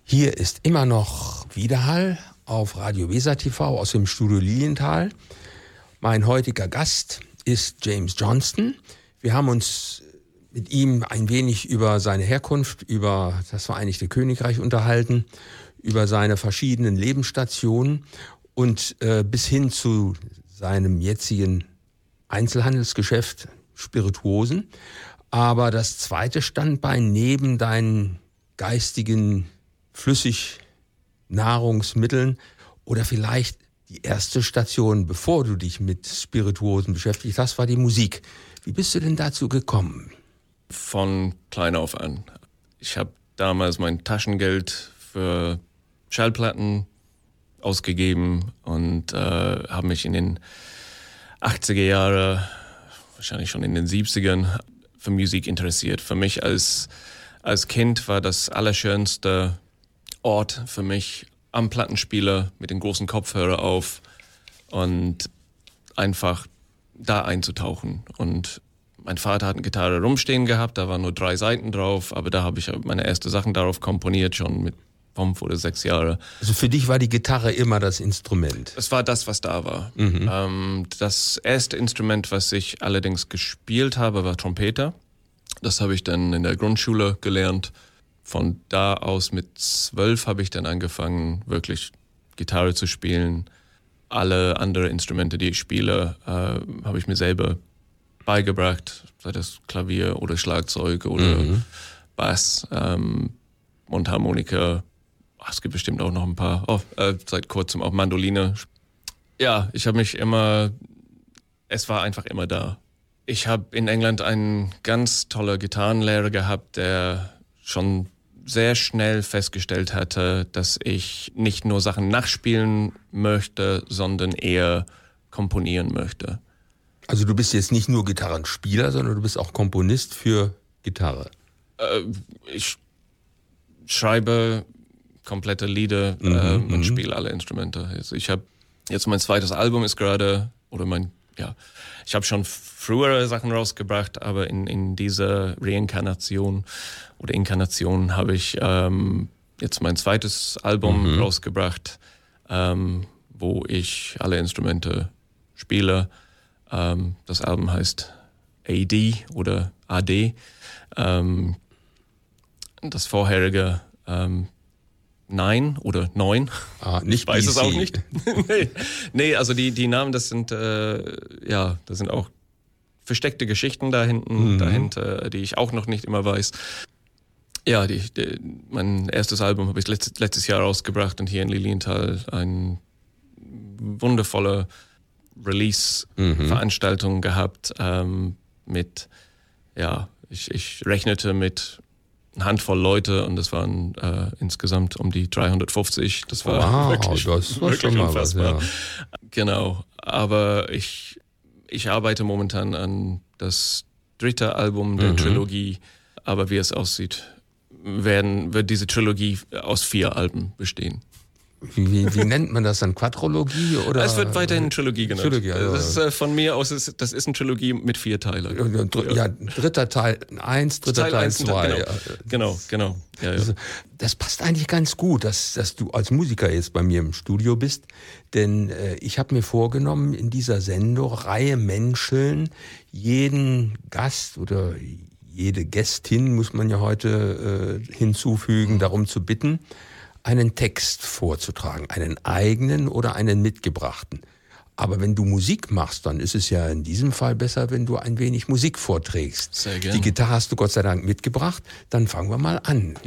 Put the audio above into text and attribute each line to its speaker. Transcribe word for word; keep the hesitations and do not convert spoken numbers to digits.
Speaker 1: Hier ist immer noch Widerhall auf Radio Weser T V aus dem Studio Lilienthal. Mein heutiger Gast ist James Johnston. Wir haben uns mit ihm ein wenig über seine Herkunft, über das Vereinigte Königreich unterhalten, über seine verschiedenen Lebensstationen und äh, bis hin zu seinem jetzigen Einzelhandelsgeschäft Spirituosen. Aber das zweite Standbein neben deinen geistigen Flüssignahrungsmitteln oder vielleicht die erste Station, bevor du dich mit Spirituosen beschäftigt hast, war die Musik. Wie bist du denn dazu gekommen?
Speaker 2: Von klein auf an. Ich habe damals mein Taschengeld für Schallplatten ausgegeben und äh, habe mich in den achtziger Jahren, wahrscheinlich schon in den siebzigern, für Musik interessiert. Für mich als, als Kind war das allerschönste Ort für mich am Plattenspieler mit den großen Kopfhörer auf und einfach da einzutauchen. Und mein Vater hat eine Gitarre rumstehen gehabt, da waren nur drei Seiten drauf, aber da habe ich meine ersten Sachen darauf komponiert, schon mit fünf oder sechs Jahren.
Speaker 1: Also für dich war die Gitarre immer das Instrument?
Speaker 2: Es war das, was da war.
Speaker 1: Mhm.
Speaker 2: Ähm, das erste Instrument, was ich allerdings gespielt habe, war Trompete. Das habe ich dann in der Grundschule gelernt. Von da aus mit zwölf habe ich dann angefangen, wirklich Gitarre zu spielen. Alle anderen Instrumente, die ich spiele, äh, habe ich mir selber beigebracht, sei das Klavier oder Schlagzeug oder
Speaker 1: Mhm.
Speaker 2: Bass, ähm, Mundharmonika. Ach, es gibt bestimmt auch noch ein paar. Oh, äh, seit kurzem auch Mandoline. Ja, ich habe mich immer, es war einfach immer da. Ich habe in England einen ganz tollen Gitarrenlehrer gehabt, der schon sehr schnell festgestellt hatte, dass ich nicht nur Sachen nachspielen möchte, sondern eher komponieren möchte.
Speaker 1: Also du bist jetzt nicht nur Gitarrenspieler, sondern du bist auch Komponist für Gitarre.
Speaker 2: Äh, ich schreibe komplette Lieder
Speaker 1: Mhm,
Speaker 2: äh,
Speaker 1: mhm.
Speaker 2: und spiele alle Instrumente. Also ich habe jetzt mein zweites Album ist gerade, oder mein, ja, ich habe schon frühere Sachen rausgebracht, aber in, in dieser Reinkarnation oder Inkarnation habe ich ähm, jetzt mein zweites Album
Speaker 1: Mhm.
Speaker 2: rausgebracht, ähm, wo ich alle Instrumente spiele. Ähm, das Album heißt A D oder A D. Ähm, das vorherige ähm, Nein oder Neun.
Speaker 1: Ah, nicht
Speaker 2: Ich weiß
Speaker 1: B
Speaker 2: es
Speaker 1: C.
Speaker 2: auch nicht. nee, nee, also die, die Namen, das sind äh, ja, das sind auch versteckte Geschichten da hinten,
Speaker 1: Mhm.
Speaker 2: dahinter, die ich auch noch nicht immer weiß. Ja, die, die, mein erstes Album habe ich letztes, letztes Jahr rausgebracht und hier in Lilienthal ein wundervolle Release-Veranstaltung
Speaker 1: Mhm.
Speaker 2: gehabt ähm, mit, ja, ich, ich rechnete mit eine Handvoll Leute und das waren äh, insgesamt um die dreihundertfünfzig. Das war
Speaker 1: Wow,
Speaker 2: wirklich,
Speaker 1: das war
Speaker 2: wirklich
Speaker 1: schon mal was,
Speaker 2: unfassbar.
Speaker 1: ja.
Speaker 2: Genau, aber ich, ich arbeite momentan an das dritte Album der
Speaker 1: Mhm.
Speaker 2: Trilogie, aber wie es aussieht, werden, wird diese Trilogie aus vier Alben bestehen.
Speaker 1: Wie, wie, wie nennt man das dann? Quadrologie? Oder?
Speaker 2: Es wird weiterhin Trilogie genannt.
Speaker 1: Trilogie, also-
Speaker 2: das ist äh, von mir aus, ist, das ist eine Trilogie mit vier Teilen.
Speaker 1: Ja, dritter Teil eins, dritter Teil,
Speaker 2: eins und
Speaker 1: zwei.
Speaker 2: Teil-
Speaker 1: Ja.
Speaker 2: Genau, genau. Ja, ja.
Speaker 1: Also, das passt eigentlich ganz gut, dass, dass du als Musiker jetzt bei mir im Studio bist, denn äh, ich habe mir vorgenommen, in dieser Sendung Reihe Menscheln jeden Gast oder jede Gästin, muss man ja heute äh, hinzufügen, darum zu bitten, einen Text vorzutragen, einen eigenen oder einen mitgebrachten. Aber wenn du Musik machst, dann ist es ja in diesem Fall besser, wenn du ein wenig Musik vorträgst.
Speaker 2: Sehr gerne.
Speaker 1: Die Gitarre hast du Gott sei Dank mitgebracht. Dann fangen wir mal an.